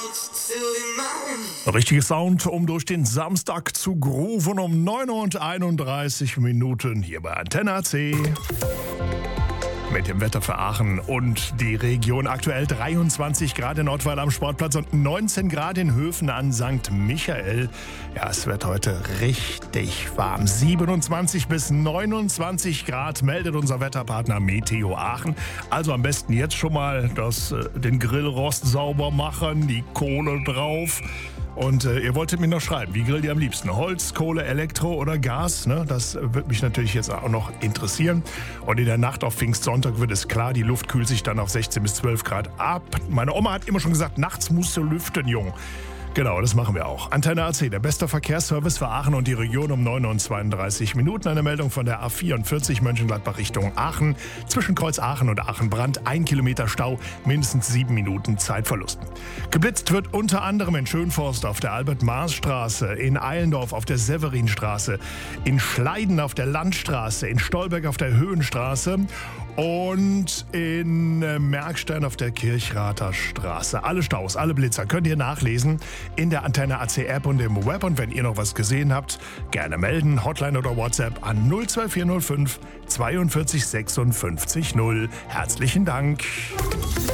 Richtiger Sound, um durch den Samstag zu grooven um 9:31 hier bei Antenne AC. Mit dem Wetter für Aachen und die Region. Aktuell 23 Grad in Ottweiler am Sportplatz und 19 Grad in Höfen an St. Michael. Ja, es wird heute richtig warm. 27 bis 29 Grad meldet unser Wetterpartner Meteo Aachen. Also am besten jetzt schon mal den Grillrost sauber machen, die Kohle drauf. Und ihr wolltet mir noch schreiben, wie grillt ihr am liebsten? Holz, Kohle, Elektro oder Gas? Ne? Das wird mich natürlich jetzt auch noch interessieren. Und in der Nacht auf Pfingstsonntag wird es klar, die Luft kühlt sich dann auf 16 bis 12 Grad ab. Meine Oma hat immer schon gesagt, nachts musst du lüften, Jung. Genau, das machen wir auch. Antenne AC, der beste Verkehrsservice für Aachen und die Region um 9:32. Eine Meldung von der A44 Mönchengladbach Richtung Aachen. Zwischen Kreuz Aachen und Aachen-Brand 1 Kilometer Stau, mindestens 7 Minuten Zeitverlust. Geblitzt wird unter anderem in Schönforst auf der Albert-Maas-Straße, in Eilendorf auf der Severinstraße, in Schleiden auf der Landstraße, in Stolberg auf der Höhenstraße und in Merkstein auf der Kirchrather Straße. Alle Staus, alle Blitzer könnt ihr nachlesen in der Antenne AC App und im Web. Und wenn ihr noch was gesehen habt, gerne melden. Hotline oder WhatsApp an 02405 42 56 0. Herzlichen Dank.